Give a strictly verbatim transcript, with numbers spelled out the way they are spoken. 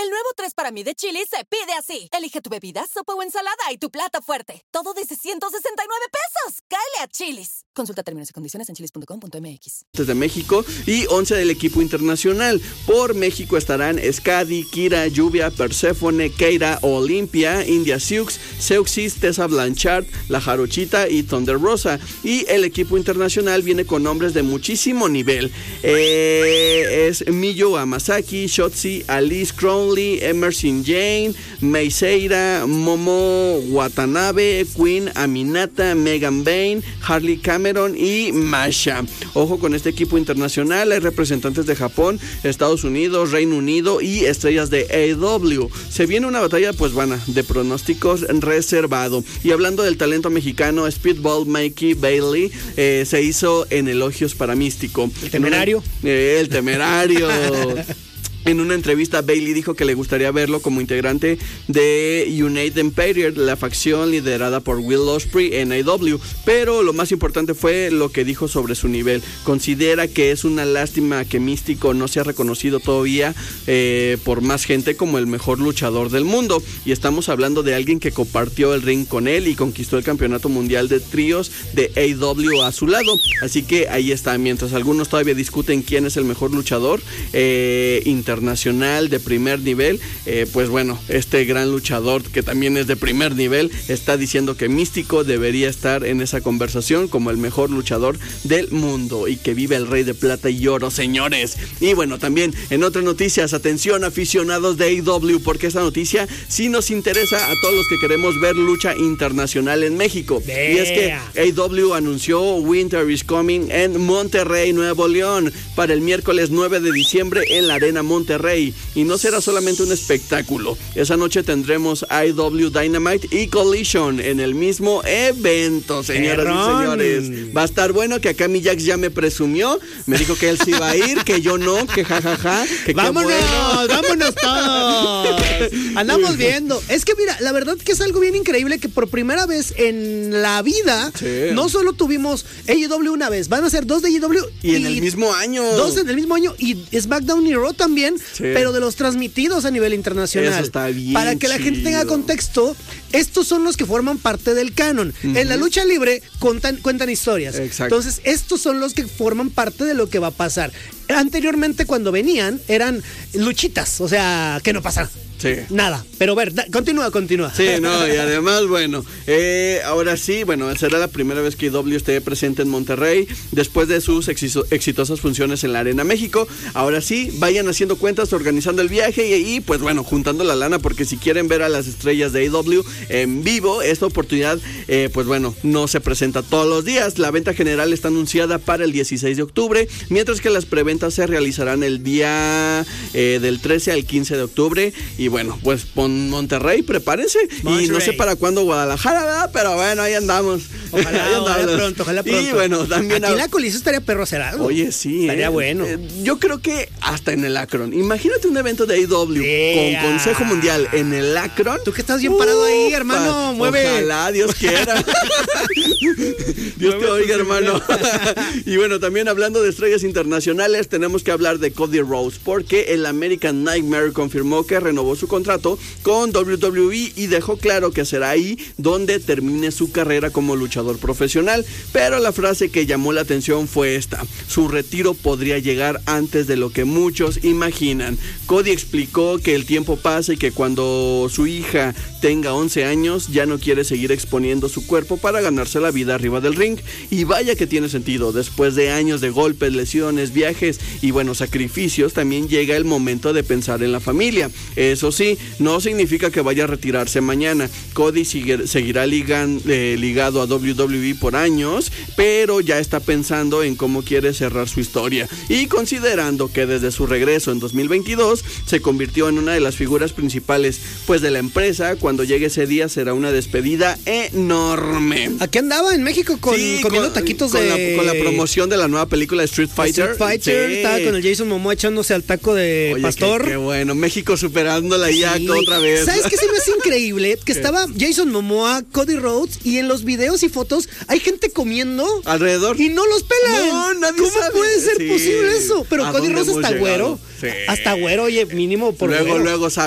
El nuevo tres para mí de Chili's se pide así. Elige tu bebida, sopa o ensalada y tu plato fuerte. Todo desde ciento sesenta y nueve pesos. ¡Cáele a Chili's! Consulta términos y condiciones en chilis punto com punto m x. Desde México y once del equipo internacional. Por México estarán Skadi, Kira, Lluvia, Perséfone, Keira, Olimpia, India Sioux, Seuxis, Tessa Blanchard, La Jarochita y Thunder Rosa. Y el equipo internacional viene con nombres de muchísimo nivel. Eh, es Miyu Hamasaki, Shotzi, Alice Crowley, Emerson Jane, Meiseira, Momo Watanabe, Queen Aminata, Megan Bain, Harley Cameron y Masha. Ojo con este equipo internacional, hay representantes de Japón, Estados Unidos, Reino Unido y estrellas de A E W. Se viene una batalla pues buena, de pronósticos reservado. Y hablando del talento mexicano, Speedball Mikey Bailey eh, se hizo en elogios para Místico. ¿El temerario? Una, eh, el temerario. En una entrevista, Bailey dijo que le gustaría verlo como integrante de United Empire, la facción liderada por Will Ospreay en A E W, pero lo más importante fue lo que dijo sobre su nivel. Considera que es una lástima que Místico no sea reconocido todavía eh, por más gente como el mejor luchador del mundo, y estamos hablando de alguien que compartió el ring con él y conquistó el campeonato mundial de tríos de A E W a su lado, así que ahí está. Mientras algunos todavía discuten quién es el mejor luchador eh, internacional internacional de primer nivel, eh, pues bueno, este gran luchador que también es de primer nivel está diciendo que Místico debería estar en esa conversación como el mejor luchador del mundo, y que vive el Rey de Plata y Oro, señores. Y bueno, también en otras noticias, atención aficionados de A E W, porque esta noticia sí nos interesa a todos los que queremos ver lucha internacional en México. Yeah. Y es que A E W anunció Winter is Coming en Monterrey, Nuevo León, para el miércoles nueve de diciembre en la Arena Monterrey. Y no será solamente un espectáculo. Esa noche tendremos A E W Dynamite y Collision en el mismo evento, señoras Perrón. y señores. Va a estar bueno, que acá mi Jax ya me presumió. Me dijo que él sí iba a ir, que yo no, que jajaja. Que vámonos, bueno. vámonos todos. Andamos viendo. Es que mira, la verdad que es algo bien increíble que por primera vez en la vida, sí. no solo tuvimos A E W una vez, van a ser dos de A E W. Y, y en el mismo año. Dos en el mismo año, y SmackDown y Raw también. Sí. Pero de los transmitidos a nivel internacional. Eso está bien. Para que la chido. gente tenga contexto, estos son los que forman parte del canon. Uh-huh. En la lucha libre cuentan, cuentan historias. Exacto. Entonces, estos son los que forman parte de lo que va a pasar. Anteriormente, cuando venían, eran luchitas, o sea, que no pasa Sí. nada. Pero ver, da, continúa, continúa. Sí, no, y además, bueno, eh, ahora sí, bueno, será la primera vez que A E W esté presente en Monterrey después de sus exi- exitosas funciones en la Arena México. Ahora sí, vayan haciendo cuentas, organizando el viaje y, y pues bueno, juntando la lana, porque si quieren ver a las estrellas de A E W en vivo, esta oportunidad, eh, pues bueno, no se presenta todos los días. La venta general está anunciada para el dieciséis de octubre, mientras que las preventas se realizarán el día eh, del trece al quince de octubre. Y bueno, pues con Monterrey, prepárense. Monterrey. Y no sé para cuándo Guadalajara, ¿verdad? Pero bueno, ahí andamos. Ojalá, ahí andamos. ojalá pronto, ojalá pronto. Y bueno, también aquí en la Coliseo estaría perro hacer algo. Oye, sí. Estaría eh, bueno. Eh, yo creo que hasta en el Akron. Imagínate un evento de A E W yeah. con Consejo Mundial en el Akron. Tú que estás bien parado uh, ahí, hermano. Mueve. Ojalá, Dios quiera. Dios mueve te oiga, hermano. Y bueno, también hablando de estrellas internacionales, tenemos que hablar de Cody Rhodes, porque el American Nightmare confirmó que renovó su contrato con W W E y dejó claro que será ahí donde termine su carrera como luchador profesional. Pero la frase que llamó la atención fue esta: su retiro podría llegar antes de lo que muchos imaginan. Cody explicó que el tiempo pasa y que cuando su hija tenga once años ya no quiere seguir exponiendo su cuerpo para ganarse la vida arriba del ring. Y vaya que tiene sentido, después de años de golpes, lesiones, viajes y buenos sacrificios, también llega el momento de pensar en la familia. Eso sí, no significa que vaya a retirarse mañana. Cody sigue, seguirá ligan, eh, ligado a W W E por años, pero ya está pensando en cómo quiere cerrar su historia. Y considerando que desde su regreso en dos mil veintidós se convirtió en una de las figuras principales pues de la empresa, cuando llegue ese día será una despedida enorme. Aquí andaba en México con, sí, comiendo con, taquitos con de... La, con la promoción de la nueva película Street Fighter. Street Fighter, sí. Estaba con el Jason Momoa echándose al taco de Oye, pastor. Qué, qué bueno, México superándola ya sí. otra vez. ¿Sabes qué se me hace increíble? Que ¿Qué? Estaba Jason Momoa, Cody Rhodes, y en los videos y fotos hay gente comiendo alrededor y no los pelan. No, nadie ¿Cómo sabe? puede ser sí. posible eso? Pero Cody Rhodes hasta güero. Sí. Hasta güero, oye, mínimo por Luego, güero. luego